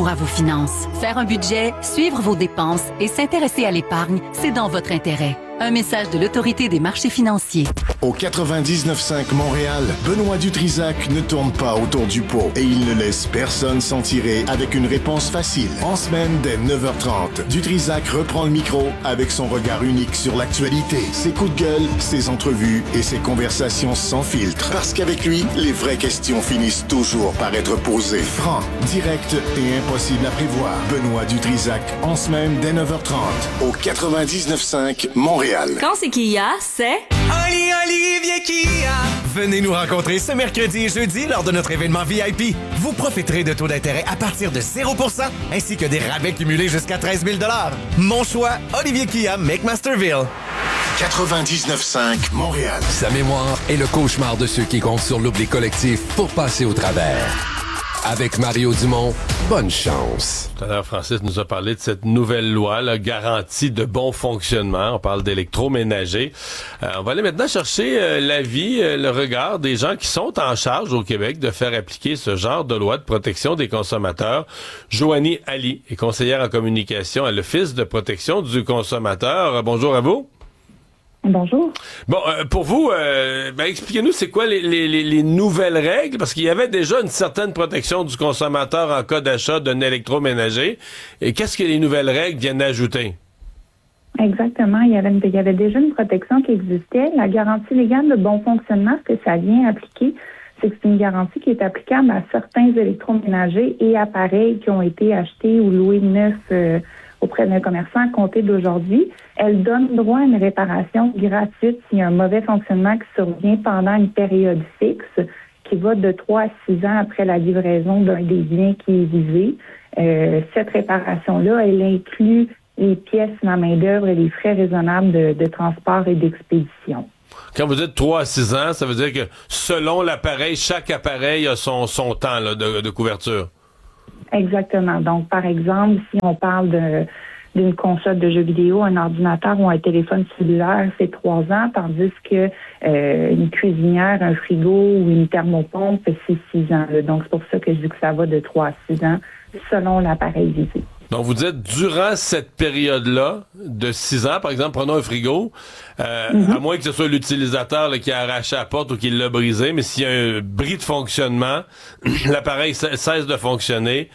concourt à vos finances. Faire un budget, suivre vos dépenses et s'intéresser à l'épargne, c'est dans votre intérêt. Un message de l'Autorité des marchés financiers. Au 99.5 Montréal, Benoît Dutrisac ne tourne pas autour du pot et il ne laisse personne s'en tirer avec une réponse facile. En semaine, dès 9h30, Dutrisac reprend le micro avec son regard unique sur l'actualité, ses coups de gueule, ses entrevues et ses conversations sans filtre. Parce qu'avec lui, les vraies questions finissent toujours par être posées. Franc, direct et impossible à prévoir. Benoît Dutrisac, en semaine, dès 9h30, au 99.5 Montréal. Quand c'est Kia, c'est... Olivier Kia! Venez nous rencontrer ce mercredi et jeudi lors de notre événement VIP. Vous profiterez de taux d'intérêt à partir de 0% ainsi que des rabais cumulés jusqu'à 13 000 $. Mon choix, Olivier Kia, McMasterville. 99.5 Montréal. Sa mémoire est le cauchemar de ceux qui comptent sur l'oubli collectif pour passer au travers. Avec Mario Dumont, bonne chance. Tout à l'heure, Francis nous a parlé de cette nouvelle loi, la garantie de bon fonctionnement. On parle d'électroménager. On va aller maintenant chercher l'avis, le regard des gens qui sont en charge au Québec de faire appliquer ce genre de loi de protection des consommateurs. Joanie Ali est conseillère en communication à l'Office de protection du consommateur. Bonjour à vous. Bonjour. Bon, pour vous, expliquez-nous, c'est quoi les nouvelles règles? Parce qu'il y avait déjà une certaine protection du consommateur en cas d'achat d'un électroménager. Et qu'est-ce que les nouvelles règles viennent ajouter? Exactement. Il y avait déjà une protection qui existait. La garantie légale de bon fonctionnement, ce que ça vient appliquer, c'est que c'est une garantie qui est applicable à certains électroménagers et appareils qui ont été achetés ou loués neufs auprès d'un commerçant à compter d'aujourd'hui. Elle donne droit à une réparation gratuite s'il y a un mauvais fonctionnement qui survient pendant une période fixe qui va de 3 à 6 ans après la livraison d'un des biens qui est visé. Cette réparation-là, elle inclut les pièces, la main-d'œuvre et les frais raisonnables de transport et d'expédition. Quand vous dites 3 à 6 ans, ça veut dire que selon l'appareil, chaque appareil a son temps là, de couverture. Exactement. Donc, par exemple, si on parle d'une console de jeux vidéo, un ordinateur ou un téléphone cellulaire, c'est 3 ans, tandis que une cuisinière, un frigo ou une thermopompe, c'est 6 ans. Là. Donc, c'est pour ça que je dis que ça va de 3 à 6 ans, selon l'appareil visé. Donc, vous dites, durant cette période-là, de 6 ans, par exemple, prenons un frigo, à moins que ce soit l'utilisateur là, qui a arraché la porte ou qui l'a brisé, mais s'il y a un bris de fonctionnement, l'appareil cesse de fonctionner.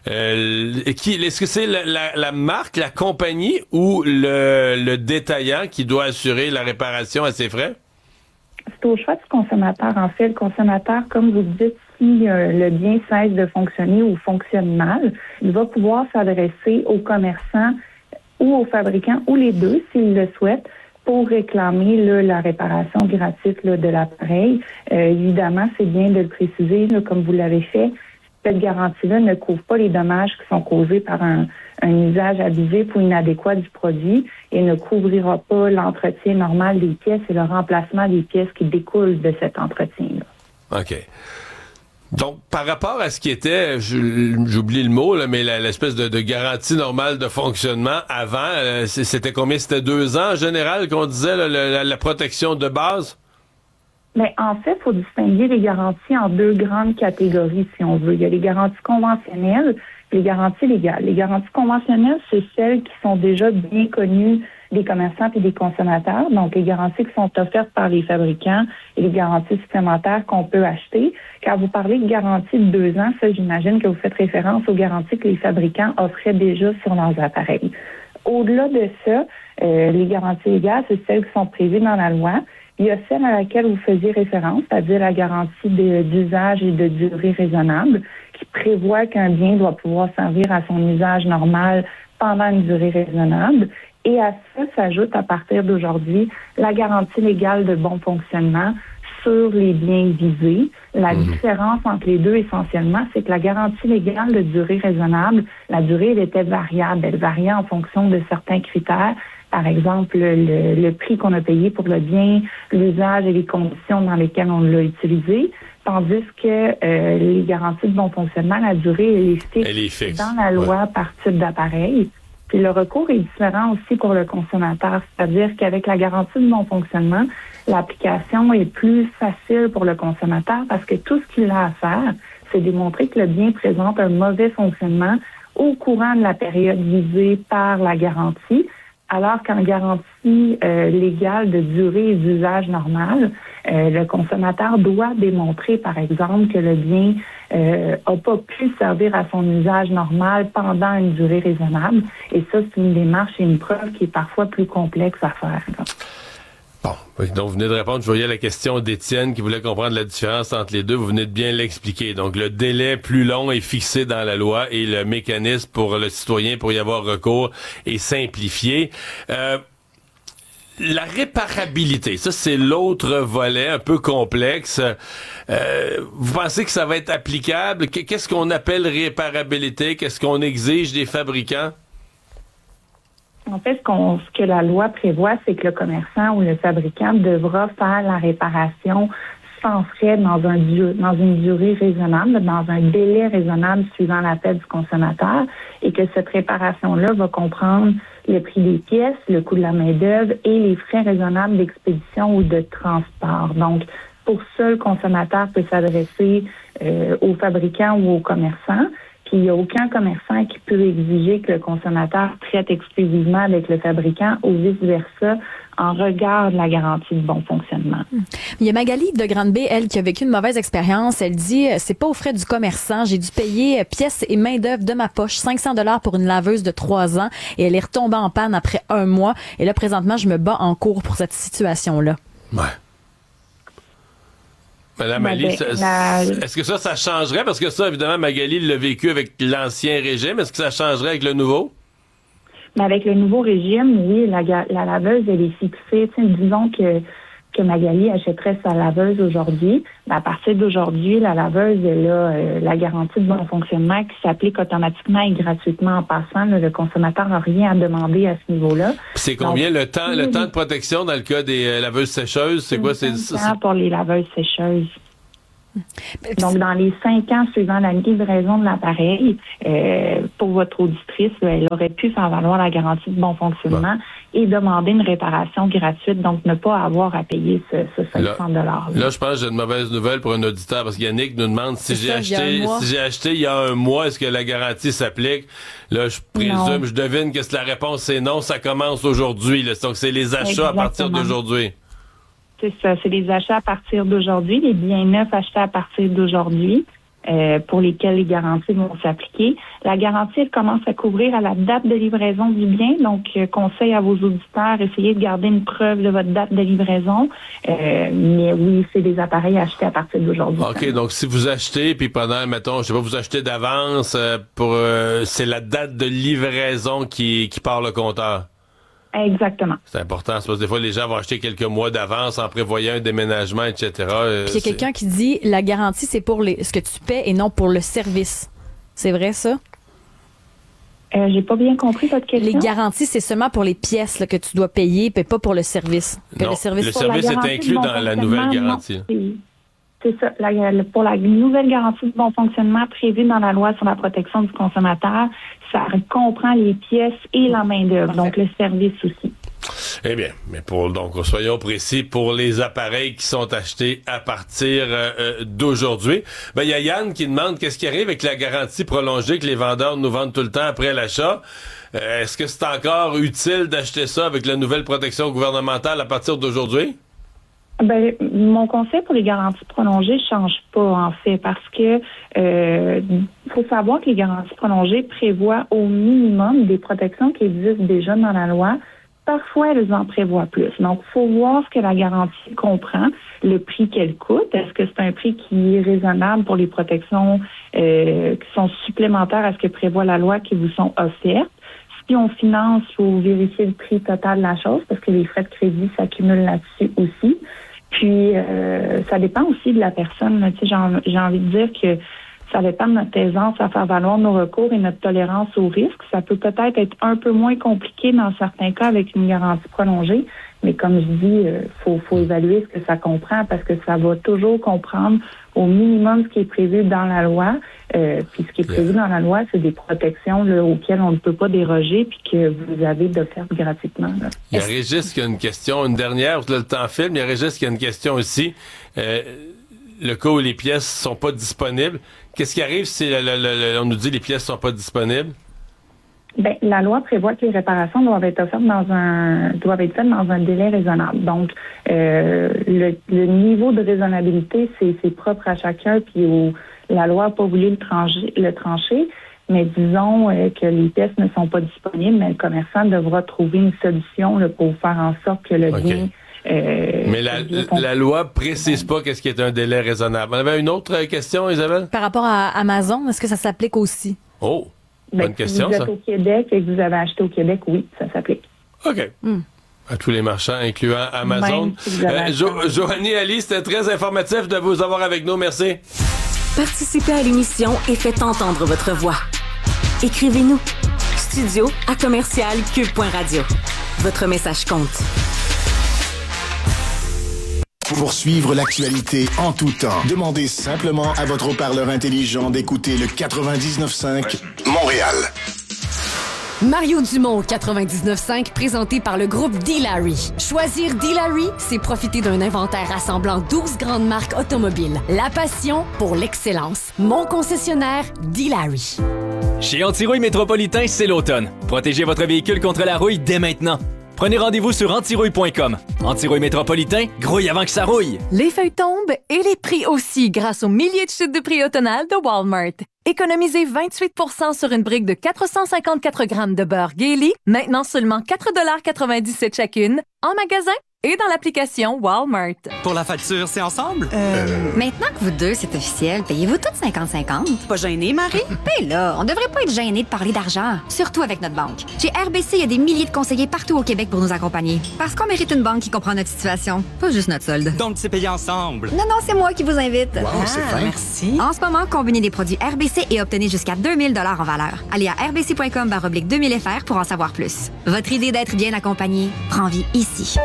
Est-ce que c'est la marque, la compagnie ou le détaillant qui doit assurer la réparation à ses frais? C'est au choix du consommateur. En fait, le consommateur, comme vous le dites, si le bien cesse de fonctionner ou fonctionne mal, il va pouvoir s'adresser au commerçant ou au fabricant, ou les deux, s'il le souhaite, pour réclamer la réparation gratuite de l'appareil. Évidemment, c'est bien de le préciser, comme vous l'avez fait. Cette garantie-là ne couvre pas les dommages qui sont causés par un usage abusif ou inadéquat du produit et ne couvrira pas l'entretien normal des pièces et le remplacement des pièces qui découlent de cet entretien-là. OK. Donc, par rapport à ce qui était, j'oublie le mot, là, mais l'espèce de garantie normale de fonctionnement avant, c'était combien? C'était 2 ans en général qu'on disait la protection de base? Mais en fait, il faut distinguer les garanties en 2 grandes catégories, si on veut. Il y a les garanties conventionnelles et les garanties légales. Les garanties conventionnelles, c'est celles qui sont déjà bien connues des commerçants et des consommateurs. Donc, les garanties qui sont offertes par les fabricants et les garanties supplémentaires qu'on peut acheter. Quand vous parlez de garanties de 2 ans, ça, j'imagine que vous faites référence aux garanties que les fabricants offraient déjà sur leurs appareils. Au-delà de ça, les garanties légales, c'est celles qui sont prévues dans la loi. Il y a celle à laquelle vous faisiez référence, c'est-à-dire la garantie d'usage et de durée raisonnable, qui prévoit qu'un bien doit pouvoir servir à son usage normal pendant une durée raisonnable. Et à ça s'ajoute à partir d'aujourd'hui la garantie légale de bon fonctionnement sur les biens visés. La différence entre les deux, essentiellement, c'est que la garantie légale de durée raisonnable, la durée, elle était variable. Elle variait en fonction de certains critères. Par exemple, le prix qu'on a payé pour le bien, l'usage et les conditions dans lesquelles on l'a utilisé. Tandis que les garanties de bon fonctionnement, la durée, elle est fixe dans la loi par type d'appareil. Puis le recours est différent aussi pour le consommateur, c'est-à-dire qu'avec la garantie de bon fonctionnement, l'application est plus facile pour le consommateur parce que tout ce qu'il a à faire, c'est démontrer que le bien présente un mauvais fonctionnement au courant de la période visée par la garantie, alors qu'en garantie légale de durée et d'usage normal, le consommateur doit démontrer, par exemple, que le bien n'a pas pu servir à son usage normal pendant une durée raisonnable. Et ça, c'est une démarche et une preuve qui est parfois plus complexe à faire. Bon, donc vous venez de répondre, je voyais la question d'Étienne qui voulait comprendre la différence entre les deux. Vous venez de bien l'expliquer. Donc, le délai plus long est fixé dans la loi et le mécanisme pour le citoyen pour y avoir recours est simplifié. La réparabilité, ça c'est l'autre volet un peu complexe. Vous pensez que ça va être applicable? Qu'est-ce qu'on appelle réparabilité? Qu'est-ce qu'on exige des fabricants? En fait, ce que la loi prévoit, c'est que le commerçant ou le fabricant devra faire la réparation sans frais dans une durée raisonnable, dans un délai raisonnable suivant l'appel du consommateur, et que cette réparation-là va comprendre le prix des pièces, le coût de la main-d'œuvre et les frais raisonnables d'expédition ou de transport. Donc, pour ça, le consommateur peut s'adresser au fabricant ou au commerçant. Puis il n'y a aucun commerçant qui peut exiger que le consommateur traite exclusivement avec le fabricant ou vice-versa en regard de la garantie de bon fonctionnement. Il y a Magali de Grande-Bay, elle, qui a vécu une mauvaise expérience. Elle dit, c'est pas aux frais du commerçant. J'ai dû payer pièces et main-d'œuvre de ma poche, $500 pour une laveuse de 3 ans, et elle est retombée en panne après 1 mois. Et là, présentement, je me bats en cours pour cette situation-là. Ouais. Madame Ali, est-ce que ça changerait? Parce que ça, évidemment, Magali l'a vécu avec l'ancien régime. Est-ce que ça changerait avec le nouveau? Mais avec le nouveau régime, oui, la laveuse, elle est fixée. Disons que Magali achèterait sa laveuse aujourd'hui. À partir d'aujourd'hui, la laveuse, elle a la garantie de bon fonctionnement qui s'applique automatiquement et gratuitement en passant. Là, le consommateur n'a rien à demander à ce niveau-là. C'est combien le temps de protection dans le cas des laveuses sécheuses? C'est quoi? C'est 5 ans pour les laveuses sécheuses. Donc, dans les 5 ans suivant la livraison de l'appareil, pour votre auditrice, elle aurait pu faire valoir la garantie de bon fonctionnement et demander une réparation gratuite, donc ne pas avoir à payer ce $500. Là, je pense que j'ai une mauvaise nouvelle pour un auditeur, parce qu'Yannick nous demande si j'ai acheté il y a un mois, est-ce que la garantie s'applique? Là, je présume, je devine que la réponse c'est non, ça commence aujourd'hui. Là. Donc, c'est les achats à partir d'aujourd'hui. C'est ça, c'est les achats à partir d'aujourd'hui, les biens neufs achetés à partir d'aujourd'hui, pour lesquels les garanties vont s'appliquer. La garantie, elle commence à couvrir à la date de livraison du bien. Donc, conseil à vos auditeurs, essayez de garder une preuve de votre date de livraison. Mais oui, c'est des appareils achetés à partir d'aujourd'hui. OK, donc si vous achetez, puis pendant, mettons, je sais pas, vous achetez d'avance, c'est la date de livraison qui part le compteur. Exactement. C'est important, c'est parce que des fois, les gens vont acheter quelques mois d'avance en prévoyant un déménagement, etc. Puis il y a quelqu'un qui dit, la garantie, c'est pour ce que tu paies et non pour le service. C'est vrai, ça? J'ai pas bien compris votre question. Les garanties, c'est seulement pour les pièces là, que tu dois payer, puis pas pour le service. Non, le service est inclus dans la nouvelle garantie. Non, c'est ça. Pour la nouvelle garantie de bon fonctionnement prévue dans la loi sur la protection du consommateur, ça comprend les pièces et la main-d'œuvre, donc le service aussi. Eh bien, mais donc, soyons précis, pour les appareils qui sont achetés à partir d'aujourd'hui, il y a Yann qui demande qu'est-ce qui arrive avec la garantie prolongée que les vendeurs nous vendent tout le temps après l'achat. Est-ce que c'est encore utile d'acheter ça avec la nouvelle protection gouvernementale à partir d'aujourd'hui? Mon conseil pour les garanties prolongées ne change pas, en fait, parce que faut savoir que les garanties prolongées prévoient au minimum des protections qui existent déjà dans la loi. Parfois, elles en prévoient plus. Donc, il faut voir ce que la garantie comprend, le prix qu'elle coûte. Est-ce que c'est un prix qui est raisonnable pour les protections qui sont supplémentaires à ce que prévoit la loi qui vous sont offertes? Si on finance, il faut vérifier le prix total de la chose parce que les frais de crédit s'accumulent là-dessus aussi. Puis, ça dépend aussi de la personne. Tu sais, j'ai envie de dire que ça dépend de notre aisance à faire valoir nos recours et notre tolérance au risque. Ça peut peut-être être un peu moins compliqué dans certains cas avec une garantie prolongée. Mais comme je dis, faut évaluer ce que ça comprend parce que ça va toujours comprendre au minimum ce qui est prévu dans la loi. Puis ce qui est prévu dans la loi, c'est des protections là, auxquelles on ne peut pas déroger puis que vous avez de faire gratuitement. Là. Il y a Régis qui a une question, une dernière, le temps filme. Il y a Régis qui a une question aussi. le cas où les pièces sont pas disponibles. Qu'est-ce qui arrive si on nous dit que les pièces sont pas disponibles? Ben, la loi prévoit que les réparations doivent être faites dans un délai raisonnable. Donc, le niveau de raisonnabilité, c'est propre à chacun, puis la loi n'a pas voulu le trancher. Mais disons que les pièces ne sont pas disponibles, mais le commerçant devra trouver une solution là, pour faire en sorte que le bien... mais la loi précise pas qu'est-ce qui est un délai raisonnable. On avait une autre question, Isabelle? Par rapport à Amazon, est-ce que ça s'applique aussi? Oh, bonne question, si vous êtes au Québec et que vous avez acheté au Québec, oui, ça s'applique. OK. À tous les marchands, incluant Amazon. Même si vous avez Joanie, Ali, c'était très informatif de vous avoir avec nous. Merci. Participez à l'émission et faites entendre votre voix. Écrivez-nous. studio@commercialcube.radio. Votre message compte. Pour suivre l'actualité en tout temps, demandez simplement à votre haut-parleur intelligent d'écouter le 99.5 Montréal. Mario Dumont 99.5, présenté par le groupe D-Larry. Choisir D-Larry, c'est profiter d'un inventaire rassemblant 12 grandes marques automobiles. La passion pour l'excellence. Mon concessionnaire, D-Larry. Chez Antirouille Métropolitain, c'est l'automne. Protégez votre véhicule contre la rouille dès maintenant. Prenez rendez-vous sur antirouille.com. Antirouille Métropolitain, grouille avant que ça rouille. Les feuilles tombent et les prix aussi grâce aux milliers de chutes de prix automnales de Walmart. Économisez 28% sur une brique de 454 grammes de beurre Gailey, maintenant seulement 4,97 chacune, en magasin et dans l'application Walmart. Pour la facture, c'est ensemble? Maintenant que vous deux, c'est officiel, payez-vous toutes 50-50? Pas gêné, Marie? Ben là, on devrait pas être gêné de parler d'argent, surtout avec notre banque. Chez RBC, il y a des milliers de conseillers partout au Québec pour nous accompagner. Parce qu'on mérite une banque qui comprend notre situation, pas juste notre solde. Donc, c'est payé ensemble? Non, c'est moi qui vous invite. Wow, c'est fin. Merci. En ce moment, combinez des produits RBC et obtenez jusqu'à 2000 $ en valeur. Allez à rbc.com/2000fr pour en savoir plus. Votre idée d'être bien accompagné prend vie ici.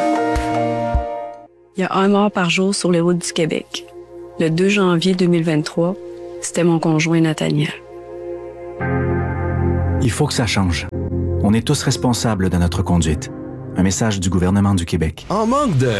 Il y a un mort par jour sur les routes du Québec. Le 2 janvier 2023, c'était mon conjoint Nathaniel. Il faut que ça change. On est tous responsables de notre conduite. Un message du gouvernement du Québec. En manque de...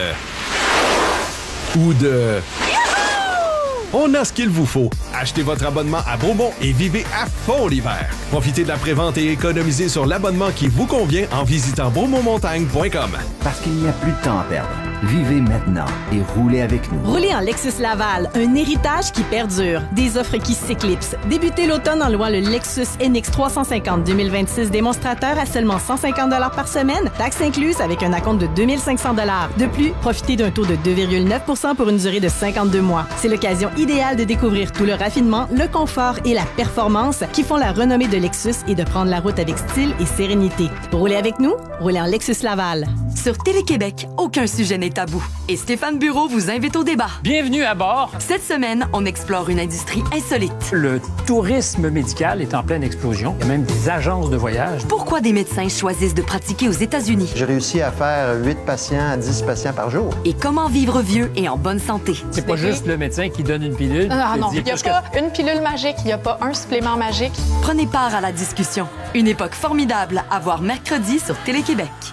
On a ce qu'il vous faut. Achetez votre abonnement à Beaumont et vivez à fond l'hiver. Profitez de la prévente et économisez sur l'abonnement qui vous convient en visitant beaumontmontagne.com. Parce qu'il n'y a plus de temps à perdre. Vivez maintenant et roulez avec nous. Roulez en Lexus Laval, un héritage qui perdure. Des offres qui s'éclipsent. Débutez l'automne en louant le Lexus NX 350 2026 démonstrateur à seulement 150 $ par semaine, taxes incluses avec un acompte de 2500 $. De plus, profitez d'un taux de 2,9% pour une durée de 52 mois. C'est l'occasion idéale de découvrir tout le raffinement, le confort et la performance qui font la renommée de Lexus et de prendre la route avec style et sérénité. Pour rouler avec nous, roulez en Lexus Laval. Sur Télé-Québec, aucun sujet n'est tabou. Et Stéphane Bureau vous invite au débat. Bienvenue à bord. Cette semaine, on explore une industrie insolite. Le tourisme médical est en pleine explosion. Il y a même des agences de voyage. Pourquoi des médecins choisissent de pratiquer aux États-Unis? J'ai réussi à faire 8 patients à 10 patients par jour. Et comment vivre vieux et en bonne santé? C'est pas juste le médecin qui donne une pilule. Non, il n'y a pas une pilule magique, il n'y a pas un supplément magique. Prenez part à la discussion. Une époque formidable à voir mercredi sur Télé-Québec.